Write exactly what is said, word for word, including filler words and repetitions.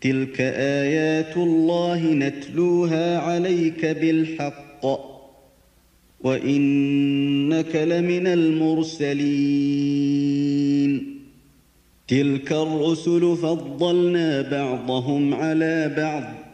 تِلْكَ آيَاتُ اللَّهِ نَتْلُوهَا عَلَيْكَ بِالْحَقِّ وَإِنَّكَ لَمِنَ الْمُرْسَلِينَ تِلْكَ الرُّسُلُ فَضَّلْنَا بَعْضَهُمْ عَلَى بَعْضٍ